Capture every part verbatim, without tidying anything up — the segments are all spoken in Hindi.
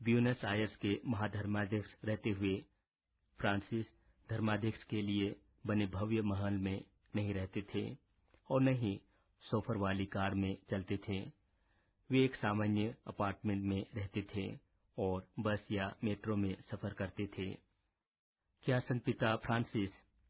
ब्यूनस आयर्स के महाधर्माध्यक्ष रहते हुए फ्रांसिस धर्माध्यक्ष के लिए बने भव्य महल में नहीं रहते थे और न ही सोफर वाली कार में चलते थे। वे एक सामान्य अपार्टमेंट में रहते थे और बस या मेट्रो में सफर करते थे। क्या संत पिता फ्रांसिस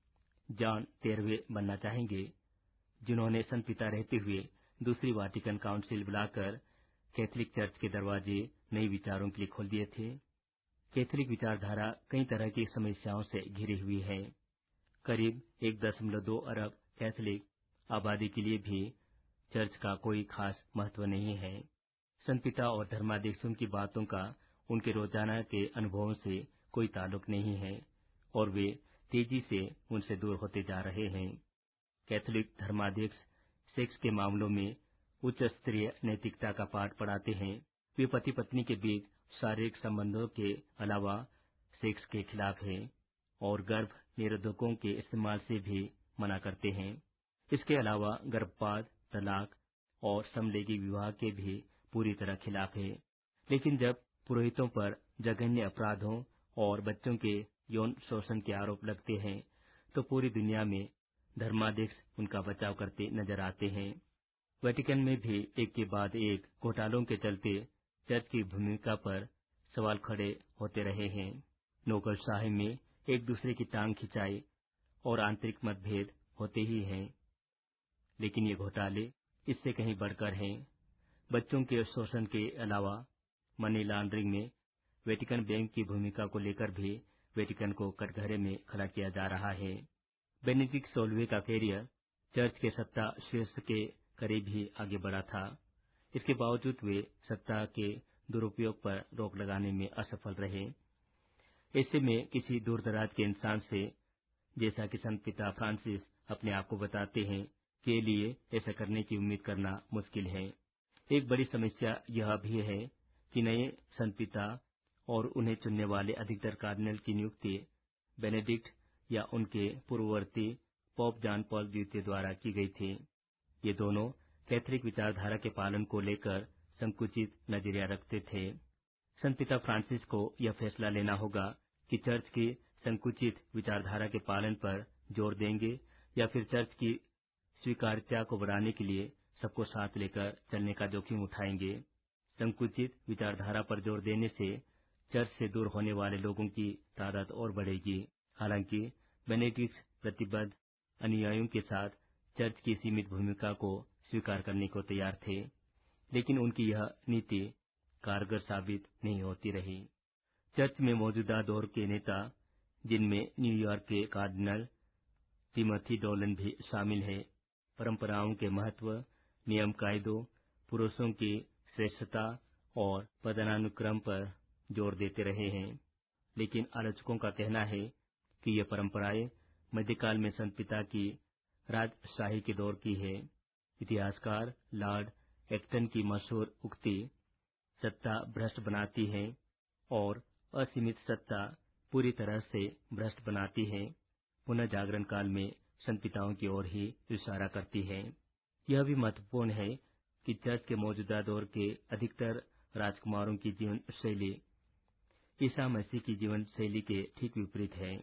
जॉन तेरहवें बनना चाहेंगे, जिन्होंने संत पिता रहते हुए दूसरी वाटिकन काउंसिल बुलाकर कैथोलिक चर्च के दरवाजे नए विचारों के लिए खोल दिए थे? कैथोलिक विचारधारा कई तरह की समस्याओं से घिरी हुई है। करीब एक दशमलव दो अरब कैथोलिक आबादी के लिए भी चर्च का कोई खास महत्व नहीं है। संत पिता और धर्माध्यक्षों की बातों का उनके रोजाना के अनुभवों से कोई ताल्लुक नहीं है और वे तेजी से उनसे दूर होते जा रहे हैं। कैथोलिक धर्माध्यक्ष सेक्स के मामलों में उच्च स्तरीय नैतिकता का पाठ पढ़ाते हैं। वे पति पत्नी के बीच शारीरिक संबंधों के अलावा सेक्स के खिलाफ हैं और गर्भ निरोधकों के इस्तेमाल से भी मना करते हैं। इसके अलावा गर्भपात, तलाक और समलैंगिक विवाह के भी पूरी तरह खिलाफ है। लेकिन जब पुरोहितों पर जघन्य अपराधों और बच्चों के यौन शोषण के आरोप लगते हैं तो पूरी दुनिया में धर्माध्यक्ष उनका बचाव करते नजर आते हैं। वेटिकन में भी एक के बाद एक घोटालों के चलते चर्च की भूमिका पर सवाल खड़े होते रहे हैं। नौकरशाही में एक दूसरे की टांग खिंचाई और आंतरिक मतभेद होते ही हैं, लेकिन ये घोटाले इससे कहीं बढ़कर हैं। बच्चों के शोषण के अलावा मनी लॉन्ड्रिंग में वेटिकन बैंक की भूमिका को लेकर भी वेटिकन को कटघरे में खड़ा किया जा रहा है। बेनेडिक्ट सोलहवें का कैरियर चर्च के सत्ता शीर्ष के करीब ही आगे बढ़ा था। इसके बावजूद वे सत्ता के दुरुपयोग पर रोक लगाने में असफल रहे। ऐसे में किसी दूरदराज के इंसान से, जैसा कि संत पिता फ्रांसिस अपने आप को बताते हैं, के लिए ऐसा करने की उम्मीद करना मुश्किल है। एक बड़ी समस्या यह भी है कि नए संत पिता और उन्हें चुनने वाले अधिकतर कार्डिनल की नियुक्ति बेनेडिक्ट या उनके पूर्ववर्ती पोप जॉन पॉल द्वितीय द्वारा की गई थी। ये दोनों कैथोलिक विचारधारा के पालन को लेकर संकुचित नजरिया रखते थे। संत पिता फ्रांसिस को यह फैसला लेना होगा कि चर्च की संकुचित विचारधारा के पालन पर जोर देंगे या फिर चर्च की स्वीकार्यता को बढ़ाने के लिए सबको साथ लेकर चलने का जोखिम उठाएंगे। संकुचित विचारधारा पर जोर देने से चर्च से दूर होने वाले लोगों की तादाद और बढ़ेगी। हालांकि बेनेडिक्ट प्रतिबद्ध अनुयायियों के साथ चर्च की सीमित भूमिका को स्वीकार करने को तैयार थे, लेकिन उनकी यह नीति कारगर साबित नहीं होती रही। चर्च में मौजूदा दौर के नेता, जिनमें न्यूयॉर्क के कार्डिनल टिमोथी डोलन भी शामिल है, परंपराओं के महत्व, नियम कायदों, पुरुषों की श्रेष्ठता और पदानुक्रम पर जोर देते रहे हैं। लेकिन आलोचकों का कहना है कि ये परंपराएं मध्यकाल में संत पिता की राजशाही के दौर की है। इतिहासकार लॉर्ड एक्टन की मशहूर उक्ति सत्ता भ्रष्ट बनाती है और असीमित सत्ता पूरी तरह से भ्रष्ट बनाती है, पुनः जागरण काल में संत पिताओं की ओर ही इशारा करती है। यह भी महत्वपूर्ण है कि चर्च के मौजूदा दौर के अधिकतर राजकुमारों की जीवन शैली ईसा मसीह की जीवन शैली के ठीक विपरीत है।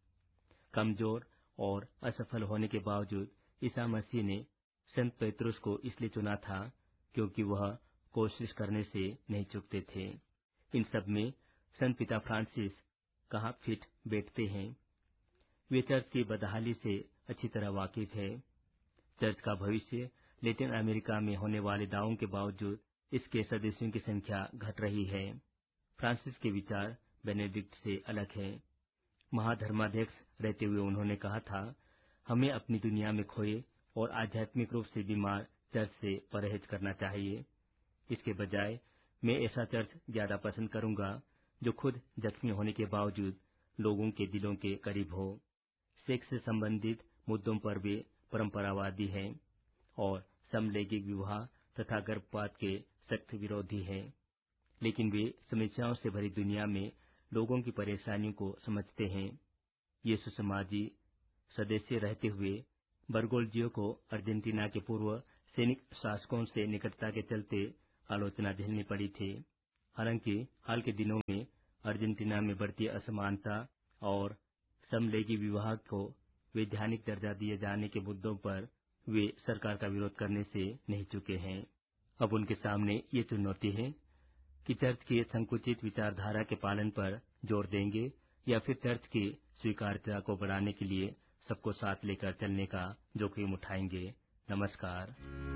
कमजोर और असफल होने के बावजूद ईसा मसीह ने संत पेतरुस को इसलिए चुना था क्योंकि वह कोशिश करने से नहीं चूकते थे। इन सब में संत पिता फ्रांसिस कहाँ फिट बैठते हैं? वे चर्च की बदहाली से अच्छी तरह वाकिफ है। चर्च का भविष्य लैटिन अमेरिका में होने वाले दावों के बावजूद इसके सदस्यों की संख्या घट रही है। फ्रांसिस के विचार बेनेडिक्ट से अलग है। महाधर्माध्यक्ष रहते हुए उन्होंने कहा था, हमें अपनी दुनिया में खोए और आध्यात्मिक रूप से बीमार चर्च से परहेज करना चाहिए। इसके बजाय मैं ऐसा चर्च ज्यादा पसंद करूंगा जो खुद जख्मी होने के बावजूद लोगों के दिलों के करीब हो। सेक्स से संबंधित मुद्दों पर वे परंपरावादी हैं और समलैंगिक विवाह तथा गर्भपात के सख्त विरोधी हैं, लेकिन वे समस्याओं से भरी दुनिया में लोगों की परेशानियों को समझते हैं। ये सुसमाजी सदस्य रहते हुए बरगोल्जियो को अर्जेंटीना के पूर्व सैनिक शासकों से निकटता के चलते आलोचना झेलनी पड़ी थी। हालांकि हाल के दिनों में अर्जेंटीना में बढ़ती असमानता और समलैंगिक विवाह को वैधानिक दर्जा दिए जाने के मुद्दों पर वे सरकार का विरोध करने से नहीं चुके हैं। अब उनके सामने ये चुनौती है कि चर्च की संकुचित विचारधारा के पालन पर जोर देंगे या फिर चर्च की स्वीकार्यता को बढ़ाने के लिए सबको साथ लेकर चलने का जोखिम उठाएंगे। नमस्कार।